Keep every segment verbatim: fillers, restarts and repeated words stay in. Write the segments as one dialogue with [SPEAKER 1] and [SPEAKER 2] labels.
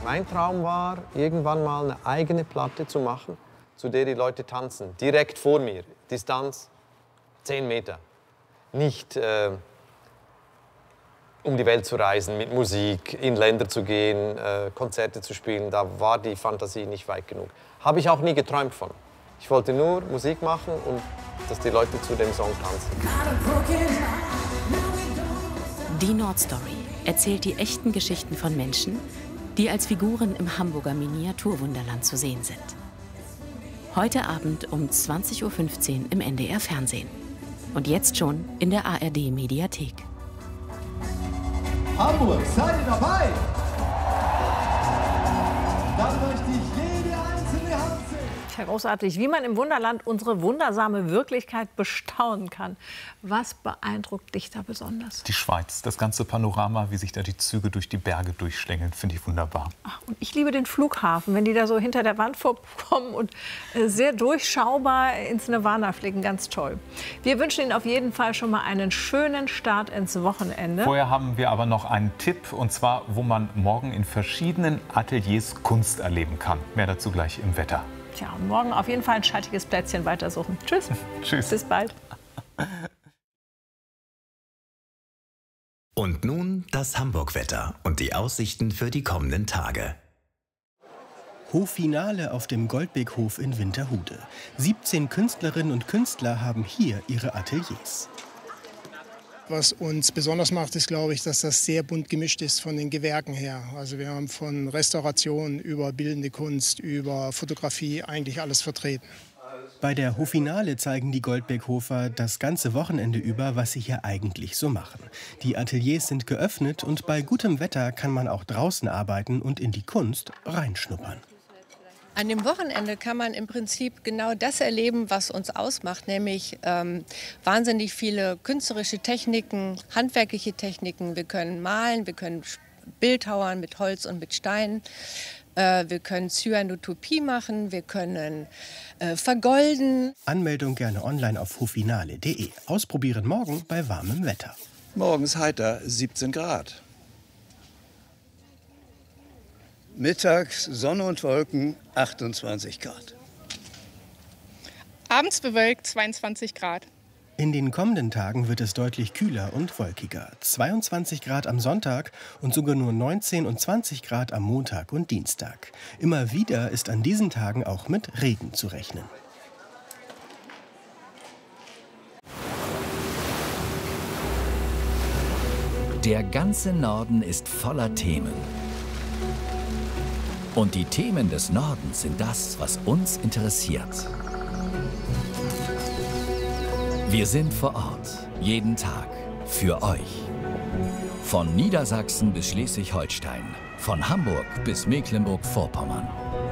[SPEAKER 1] Mein Traum war, irgendwann mal eine eigene Platte zu machen, zu der die Leute tanzen. Direkt vor mir. Distanz zehn Meter. Nicht äh, um die Welt zu reisen, mit Musik, in Länder zu gehen, äh, Konzerte zu spielen. Da war die Fantasie nicht weit genug. Habe ich auch nie geträumt von. Ich wollte nur Musik machen und dass die Leute zu dem Song tanzen.
[SPEAKER 2] Die Nordstory erzählt die echten Geschichten von Menschen, die als Figuren im Hamburger Miniaturwunderland zu sehen sind. Heute Abend um zwanzig Uhr fünfzehn im N D R Fernsehen. Und jetzt schon in der A R D Mediathek.
[SPEAKER 3] Hamburg, seid ihr dabei? Dann möchte ich jede einzelne Hand sehen.
[SPEAKER 4] Ja, großartig, wie man im Wunderland unsere wundersame Wirklichkeit bestaunen kann. Was beeindruckt dich da besonders?
[SPEAKER 5] Die Schweiz, das ganze Panorama, wie sich da die Züge durch die Berge durchschlängeln, finde ich wunderbar.
[SPEAKER 4] Ach, und ich liebe den Flughafen, wenn die da so hinter der Wand vorkommen und äh, sehr durchschaubar ins Nirvana fliegen, ganz toll. Wir wünschen Ihnen auf jeden Fall schon mal einen schönen Start ins Wochenende.
[SPEAKER 5] Vorher haben wir aber noch einen Tipp, und zwar, wo man morgen in verschiedenen Ateliers Kunst erleben kann. Mehr dazu gleich im Wetter.
[SPEAKER 4] Tja, und morgen auf jeden Fall ein schattiges Plätzchen weitersuchen. Tschüss.
[SPEAKER 5] Tschüss.
[SPEAKER 4] Bis bald.
[SPEAKER 6] Und nun das Hamburg-Wetter und die Aussichten für die kommenden Tage.
[SPEAKER 7] Hoffinale auf dem Goldbeckhof in Winterhude. siebzehn Künstlerinnen und Künstler haben hier ihre Ateliers.
[SPEAKER 8] Was uns besonders macht, ist, glaube ich, dass das sehr bunt gemischt ist von den Gewerken her. Also wir haben von Restauration über bildende Kunst, über Fotografie eigentlich alles vertreten.
[SPEAKER 7] Bei der Hoffinale zeigen die Goldbeckhofer das ganze Wochenende über, was sie hier eigentlich so machen. Die Ateliers sind geöffnet und bei gutem Wetter kann man auch draußen arbeiten und in die Kunst reinschnuppern.
[SPEAKER 9] An dem Wochenende kann man im Prinzip genau das erleben, was uns ausmacht, nämlich ähm, wahnsinnig viele künstlerische Techniken, handwerkliche Techniken. Wir können malen, wir können bildhauern mit Holz und mit Stein. Äh, wir können Cyanotopie machen, wir können äh, vergolden.
[SPEAKER 7] Anmeldung gerne online auf hoffinale punkt de. Ausprobieren morgen bei warmem Wetter.
[SPEAKER 10] Morgens heiter, siebzehn Grad. Mittags Sonne und Wolken, achtundzwanzig Grad.
[SPEAKER 11] Abends bewölkt, zweiundzwanzig Grad.
[SPEAKER 7] In den kommenden Tagen wird es deutlich kühler und wolkiger. zweiundzwanzig Grad am Sonntag und sogar nur neunzehn und zwanzig Grad am Montag und Dienstag. Immer wieder ist an diesen Tagen auch mit Regen zu rechnen.
[SPEAKER 12] Der ganze Norden ist voller Themen. Und die Themen des Nordens sind das, was uns interessiert. Wir sind vor Ort, jeden Tag, für euch. Von Niedersachsen bis Schleswig-Holstein, von Hamburg bis Mecklenburg-Vorpommern.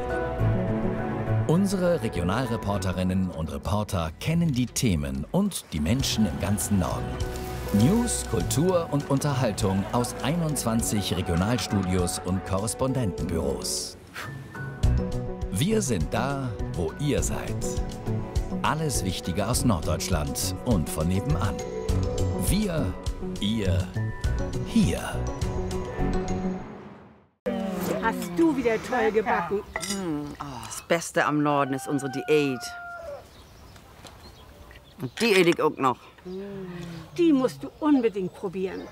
[SPEAKER 12] Unsere Regionalreporterinnen und Reporter kennen die Themen und die Menschen im ganzen Norden. News, Kultur und Unterhaltung aus einundzwanzig Regionalstudios und Korrespondentenbüros. Wir sind da, wo ihr seid. Alles Wichtige aus Norddeutschland und von nebenan. Wir, ihr, hier.
[SPEAKER 13] Hast du wieder toll gebacken.
[SPEAKER 14] Mm, oh, das Beste am Norden ist unsere Diät. Und die esse ich auch noch.
[SPEAKER 13] Die musst du unbedingt probieren.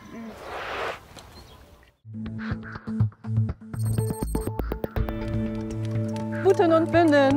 [SPEAKER 15] Butten und Binden.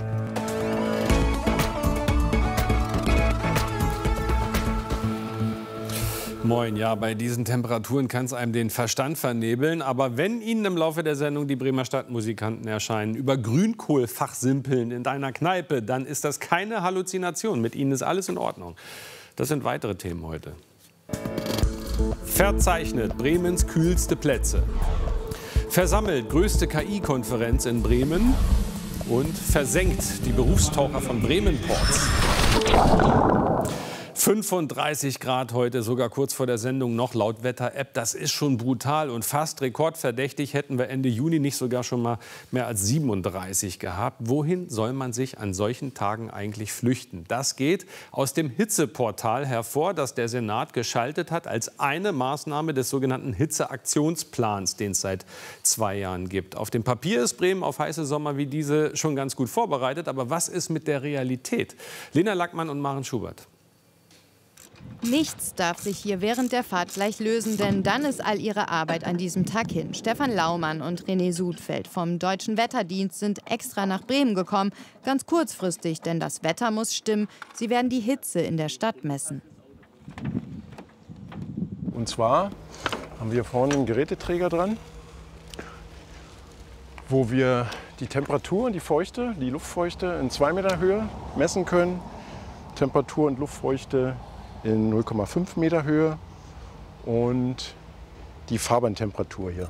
[SPEAKER 16] Moin, ja, bei diesen Temperaturen kann es einem den Verstand vernebeln. Aber wenn Ihnen im Laufe der Sendung die Bremer Stadtmusikanten erscheinen, über Grünkohl fachsimpeln in deiner Kneipe, dann ist das keine Halluzination. Mit Ihnen ist alles in Ordnung. Das sind weitere Themen heute. Verzeichnet Bremens kühlste Plätze. Versammelt größte K I-Konferenz in Bremen. Und versenkt die Berufstaucher von Bremen Ports. fünfunddreißig Grad heute, sogar kurz vor der Sendung noch laut Wetter-App. Das ist schon brutal und fast rekordverdächtig. Hätten wir Ende Juni nicht sogar schon mal mehr als siebenunddreißig gehabt. Wohin soll man sich an solchen Tagen eigentlich flüchten? Das geht aus dem Hitzeportal hervor, das der Senat geschaltet hat als eine Maßnahme des sogenannten Hitzeaktionsplans, den es seit zwei Jahren gibt. Auf dem Papier ist Bremen auf heiße Sommer wie diese schon ganz gut vorbereitet. Aber was ist mit der Realität? Lena Lackmann und Maren Schubert.
[SPEAKER 15] Nichts darf sich hier während der Fahrt gleich lösen, denn dann ist all ihre Arbeit an diesem Tag hin. Stefan Laumann und René Sudfeld vom Deutschen Wetterdienst sind extra nach Bremen gekommen. Ganz kurzfristig, denn das Wetter muss stimmen. Sie werden die Hitze in der Stadt messen.
[SPEAKER 17] Und zwar haben wir vorne einen Geräteträger dran, wo wir die Temperatur und die Feuchte, die Luftfeuchte in zwei Meter Höhe messen können. Temperatur und Luftfeuchte in null Komma fünf Meter Höhe und die Fahrbahntemperatur hier.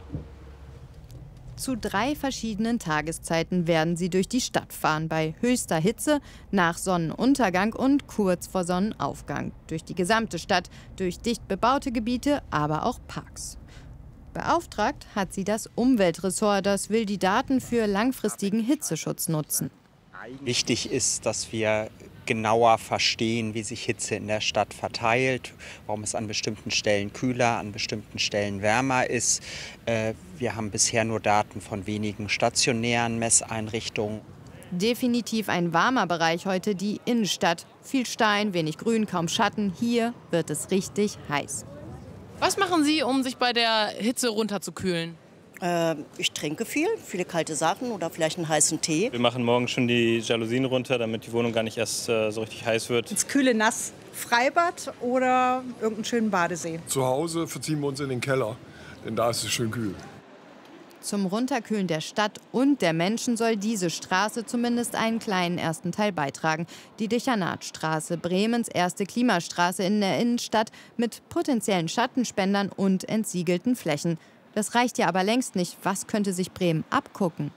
[SPEAKER 15] Zu drei verschiedenen Tageszeiten werden sie durch die Stadt fahren. Bei höchster Hitze, nach Sonnenuntergang und kurz vor Sonnenaufgang. Durch die gesamte Stadt, durch dicht bebaute Gebiete, aber auch Parks. Beauftragt hat sie das Umweltressort. Das will die Daten für langfristigen Hitzeschutz nutzen.
[SPEAKER 18] Wichtig ist, dass wir genauer verstehen, wie sich Hitze in der Stadt verteilt, warum es an bestimmten Stellen kühler, an bestimmten Stellen wärmer ist. Wir haben bisher nur Daten von wenigen stationären Messeinrichtungen.
[SPEAKER 15] Definitiv ein warmer Bereich heute, die Innenstadt. Viel Stein, wenig Grün, kaum Schatten. Hier wird es richtig heiß.
[SPEAKER 19] Was machen Sie, um sich bei der Hitze runterzukühlen?
[SPEAKER 20] Äh, ich trinke viel, viele kalte Sachen oder vielleicht einen heißen Tee.
[SPEAKER 21] Wir machen morgen schon die Jalousien runter, damit die Wohnung gar nicht erst äh, so richtig heiß wird.
[SPEAKER 22] Ins kühle Nass, Freibad oder irgendeinen schönen Badesee.
[SPEAKER 23] Zu Hause verziehen wir uns in den Keller, denn da ist es schön kühl.
[SPEAKER 15] Zum Runterkühlen der Stadt und der Menschen soll diese Straße zumindest einen kleinen ersten Teil beitragen. Die Dechanatstraße, Bremens erste Klimastraße in der Innenstadt mit potenziellen Schattenspendern und entsiegelten Flächen. Das reicht ja aber längst nicht. Was könnte sich Bremen abgucken?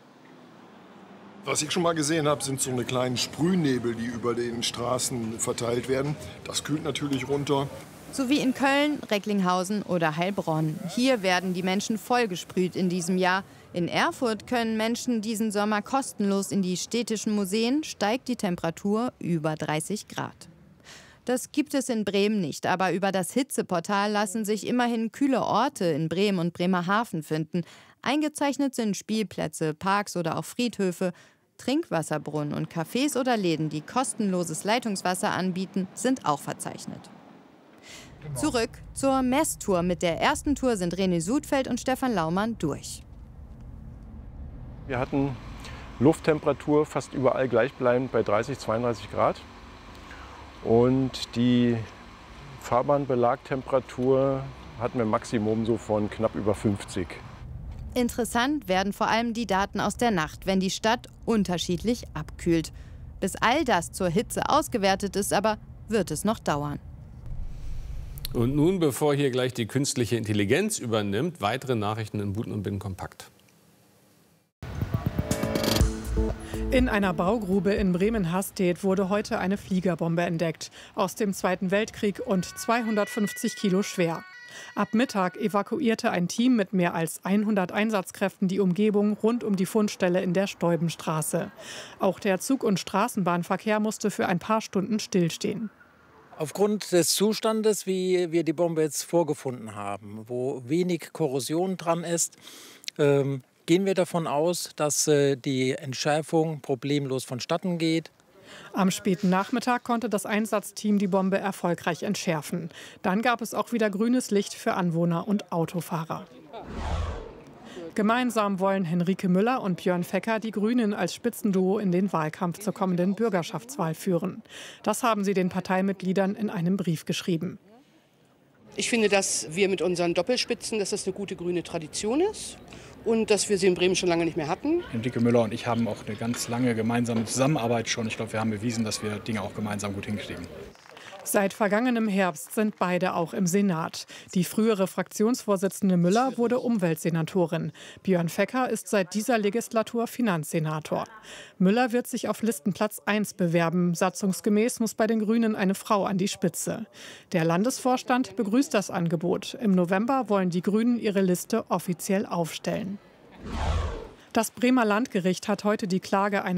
[SPEAKER 23] Was ich schon mal gesehen habe, sind so eine kleinen Sprühnebel, die über den Straßen verteilt werden. Das kühlt natürlich runter.
[SPEAKER 15] So wie in Köln, Recklinghausen oder Heilbronn. Hier werden die Menschen vollgesprüht in diesem Jahr. In Erfurt können Menschen diesen Sommer kostenlos in die städtischen Museen, steigt die Temperatur über dreißig Grad. Das gibt es in Bremen nicht, aber über das Hitzeportal lassen sich immerhin kühle Orte in Bremen und Bremerhaven finden. Eingezeichnet sind Spielplätze, Parks oder auch Friedhöfe. Trinkwasserbrunnen und Cafés oder Läden, die kostenloses Leitungswasser anbieten, sind auch verzeichnet. Genau. Zurück zur Messtour. Mit der ersten Tour sind René Sudfeld und Stefan Laumann durch.
[SPEAKER 17] Wir hatten Lufttemperatur fast überall gleichbleibend bei dreißig, zweiunddreißig Grad. Und die Fahrbahnbelagtemperatur hatten wir ein Maximum so von knapp über fünfzig.
[SPEAKER 15] Interessant werden vor allem die Daten aus der Nacht, wenn die Stadt unterschiedlich abkühlt. Bis all das zur Hitze ausgewertet ist, aber wird es noch dauern.
[SPEAKER 16] Und nun, bevor hier gleich die künstliche Intelligenz übernimmt, weitere Nachrichten in Buten und Binnen kompakt.
[SPEAKER 24] In einer Baugrube in Bremen-Hastedt wurde heute eine Fliegerbombe entdeckt. Aus dem Zweiten Weltkrieg und zweihundertfünfzig Kilo schwer. Ab Mittag evakuierte ein Team mit mehr als hundert Einsatzkräften die Umgebung rund um die Fundstelle in der Steubenstraße. Auch der Zug- und Straßenbahnverkehr musste für ein paar Stunden stillstehen.
[SPEAKER 25] Aufgrund des Zustandes, wie wir die Bombe jetzt vorgefunden haben, wo wenig Korrosion dran ist, ähm, gehen wir davon aus, dass äh, die Entschärfung problemlos vonstatten geht.
[SPEAKER 24] Am späten Nachmittag konnte das Einsatzteam die Bombe erfolgreich entschärfen. Dann gab es auch wieder grünes Licht für Anwohner und Autofahrer. Gemeinsam wollen Henrike Müller und Björn Fecker die Grünen als Spitzenduo in den Wahlkampf zur kommenden Bürgerschaftswahl führen. Das haben sie den Parteimitgliedern in einem Brief geschrieben.
[SPEAKER 26] Ich finde, dass wir mit unseren Doppelspitzen, dass das eine gute grüne Tradition ist und dass wir sie in Bremen schon lange nicht mehr hatten.
[SPEAKER 27] Henrike Müller und ich haben auch eine ganz lange gemeinsame Zusammenarbeit schon. Ich glaube, wir haben bewiesen, dass wir Dinge auch gemeinsam gut hinkriegen.
[SPEAKER 24] Seit vergangenem Herbst sind beide auch im Senat. Die frühere Fraktionsvorsitzende Müller wurde Umweltsenatorin. Björn Fecker ist seit dieser Legislatur Finanzsenator. Müller wird sich auf Listenplatz eins bewerben. Satzungsgemäß muss bei den Grünen eine Frau an die Spitze. Der Landesvorstand begrüßt das Angebot. Im November wollen die Grünen ihre Liste offiziell aufstellen. Das Bremer Landgericht hat heute die Klage einer